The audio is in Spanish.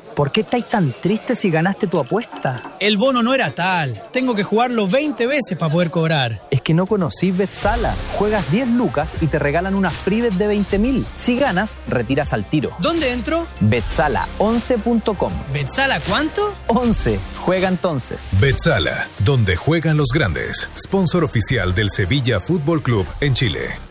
¿Por qué estáis tan triste si ganaste tu apuesta? El bono no era tal. Tengo que jugarlo 20 veces para poder cobrar. Es que no conocís Betsala. Juegas 10 lucas y te regalan una free bet de 20.000. Si ganas, retiras al tiro. ¿Dónde entro? Betsala11.com. ¿Betsala cuánto? 11. Juega entonces. Betsala, donde juegan los grandes. Sponsor oficial del Sevilla Fútbol Club en Chile.